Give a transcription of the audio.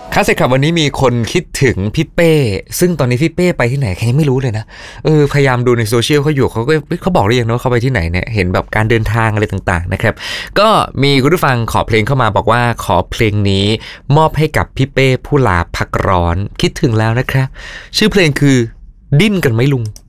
คลาสสิกครับวันนี้มีคนคิดถึงพี่เป้ซึ่งตอนนี้พี่เป้ไปที่ไหนใครยังไม่รู้เลยนะพยายามดูในโซเชียลเขาอยู่เขาบอกหรือยังว่าเขาไปที่ไหนเนี่ยเห็นแบบการเดินทางอะไรต่างๆนะครับก็มีคุณผู้ฟังขอเพลงเข้ามาบอกว่าขอเพลงนี้มอบให้กับพี่เป้ผู้ลาพักร้อนคิดถึงแล้วนะครับชื่อเพลงคือดิ้นกันไหมลุง